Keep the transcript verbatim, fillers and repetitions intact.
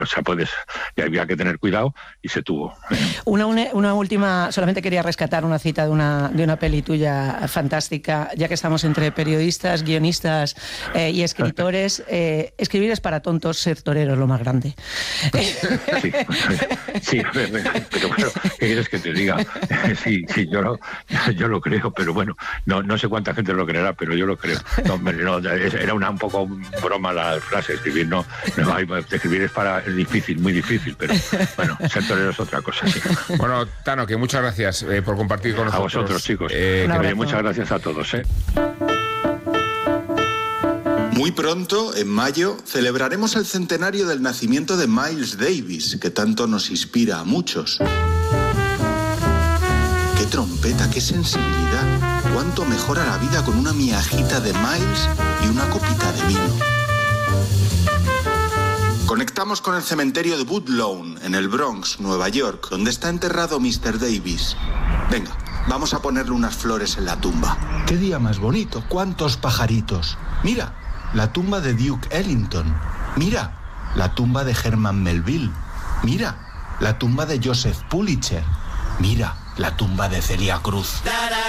O sea, puedes, y había que tener cuidado y se tuvo. Una, una, una última, solamente quería rescatar una cita de una, de una peli tuya fantástica, ya que estamos entre periodistas, guionistas eh, y escritores. Eh, escribir es para tontos, ser torero es lo más grande. Sí, sí, pero bueno, ¿qué quieres que te diga? Sí, sí, yo lo, yo lo creo, pero bueno, no, no sé cuánta gente lo creerá, pero yo lo creo. No, no, era una un poco broma la frase, escribir no, no hay, escribir es para es difícil, muy difícil, pero bueno, ser torero es otra cosa, sí. Bueno, Tano, que muchas gracias eh, por compartir con nosotros. A vosotros, chicos. Eh, que muchas gracias a todos, ¿eh? Muy pronto, en mayo, celebraremos el centenario del nacimiento de Miles Davis, que tanto nos inspira a muchos. ¡Qué trompeta, qué sensibilidad! ¡Cuánto mejora la vida con una miajita de Miles y una copita de vino! Conectamos con el cementerio de Woodlawn, en el Bronx, Nueva York, donde está enterrado mister Davis. Venga, vamos a ponerle unas flores en la tumba. ¡Qué día más bonito! ¡Cuántos pajaritos! Mira, la tumba de Duke Ellington. Mira, la tumba de Herman Melville. Mira, la tumba de Joseph Pulitzer. Mira, la tumba de Celia Cruz.